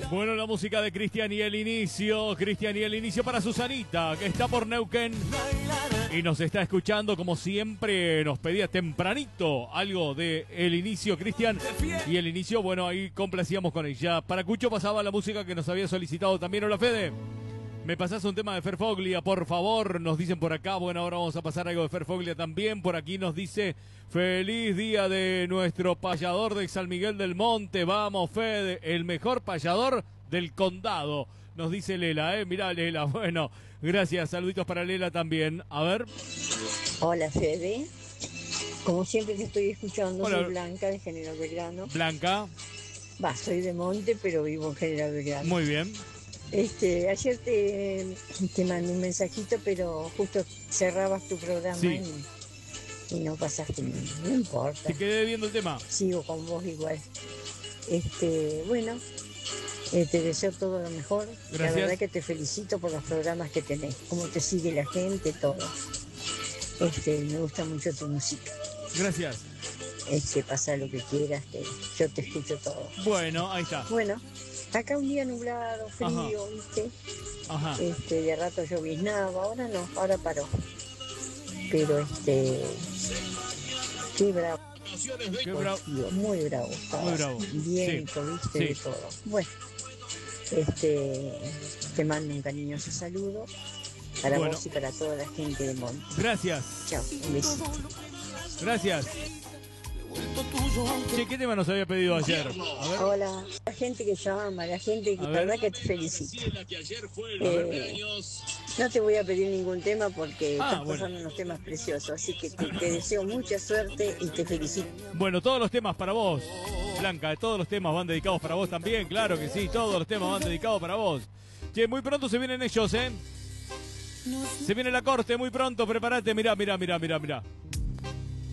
Bueno, la música de Cristian y el inicio. Cristian y el inicio para Susanita, que está por Neuquén y nos está escuchando como siempre. Nos pedía tempranito algo de el inicio, Cristian. Y el inicio, bueno, ahí complacíamos con ella. Para Cucho pasaba la música que nos había solicitado también. Hola, Fede. ¿Me pasás un tema de Fer Foglia, por favor? Nos dicen por acá. Bueno, ahora vamos a pasar algo de Fer Foglia también. Por aquí nos dice, feliz día de nuestro payador de San Miguel del Monte. Vamos, Fede, el mejor payador del condado. Nos dice Lela, mirá, Lela. Bueno, gracias. Saluditos para Lela también. A ver. Hola, Fede. Como siempre te estoy escuchando, Hola. soy Blanca de General Belgrano. Blanca. Soy de Monte, pero vivo en General Belgrano. Muy bien. Ayer te mandé un mensajito, pero justo cerrabas tu programa Sí. y no pasaste, no importa. Te quedé viendo el tema. Sigo con vos igual. Bueno, te deseo todo lo mejor. Gracias. La verdad que te felicito por los programas que tenés, cómo te sigue la gente, todo. Me gusta mucho tu música. Gracias. Pasa lo que quieras, que yo te escucho todo. Bueno, ahí está. Bueno, acá un día nublado, frío, Ajá. ¿viste? Ajá. De rato lloviznaba, ahora no, ahora paró. Pero qué bravo. Qué bravo. Tío, muy bravo. Estaba. Muy bravo. Viento, Sí. ¿viste? Sí. De todo. Bueno, te mando un cariñoso saludo para Bueno. vos y para toda la gente de Monte. Gracias. Chao, un besito. Gracias. Che, ¿qué tema nos había pedido ayer? A ver. Hola, la gente que llama, la gente que A la ver. verdad que te felicito. No te voy a pedir ningún tema porque estás bueno. pasando unos temas preciosos, así que te deseo mucha suerte y te felicito. Bueno, todos los temas para vos, Blanca, todos los temas van dedicados para vos también, claro que sí, todos los temas van dedicados para vos. Che, muy pronto se vienen ellos, Se viene la corte, muy pronto, prepárate, mirá.